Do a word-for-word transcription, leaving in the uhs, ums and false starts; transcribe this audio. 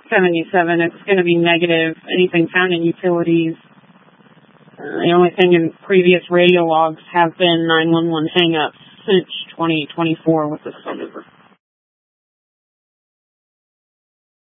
seventy-seven, it's going to be negative. Anything found in utilities. Uh, the only thing in previous radio logs have been nine one one hang-ups since twenty twenty-four with the summer break.